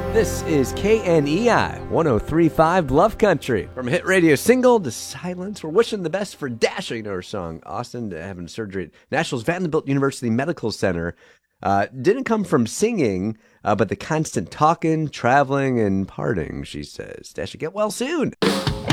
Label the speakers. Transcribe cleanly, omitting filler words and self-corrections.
Speaker 1: This is KNEI 103.5 Love Country. From hit radio single to silence, we're wishing the best for Dasha. You know her song. Austin having surgery at Nashville's Vanderbilt University Medical Center. Didn't come from singing, but the constant talking, traveling, and partying, she says. Dasha, get well soon.